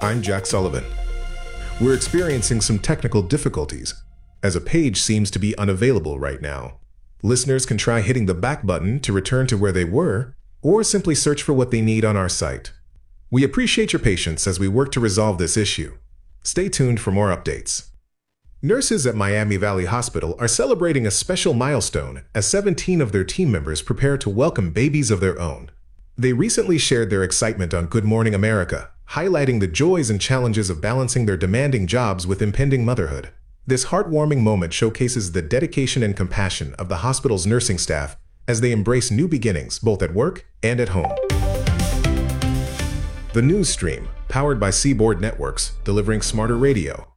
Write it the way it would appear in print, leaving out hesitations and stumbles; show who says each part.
Speaker 1: I'm Jack Sullivan. We're experiencing some technical difficulties, as a page seems to be unavailable right now. Listeners can try hitting the back button to return to where they were, or simply search for what they need on our site. We appreciate your patience as we work to resolve this issue. Stay tuned for more updates. Nurses at Miami Valley Hospital are celebrating a special milestone as 17 of their team members prepare to welcome babies of their own. They recently shared their excitement on Good Morning America, highlighting the joys and challenges of balancing their demanding jobs with impending motherhood. This heartwarming moment showcases the dedication and compassion of the hospital's nursing staff as they embrace new beginnings both at work and at home. The News Stream, powered by Seaboard Networks, delivering smarter radio.